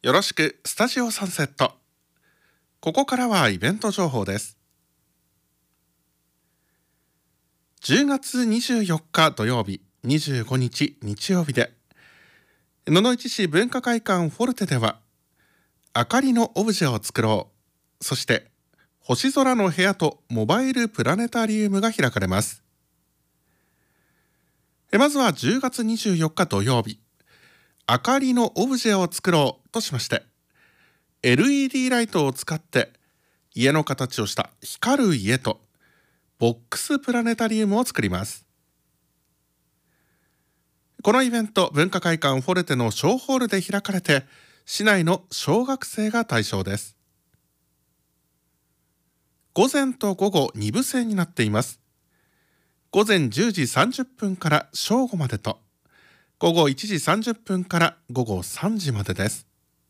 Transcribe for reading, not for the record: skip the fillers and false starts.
よろしくスタジオサンセット。ここからはイベント情報です。10月24日土曜日、25日日曜日で、野々市市文化会館フォルテでは、明かりのオブジェを作ろう、そして星空の部屋とモバイルプラネタリウムが開かれます。まずは10月24日土曜日、明かりのオブジェを作ろうとしまして、LED ライトを使って家の形をした光る家とボックスプラネタリウムを作ります。このイベント、文化会館フォルテの小ホールで開かれて、市内の小学生が対象です。午前と午後2部制になっています。午前10時30分から正午までと、午後1時30分から午後3時までです。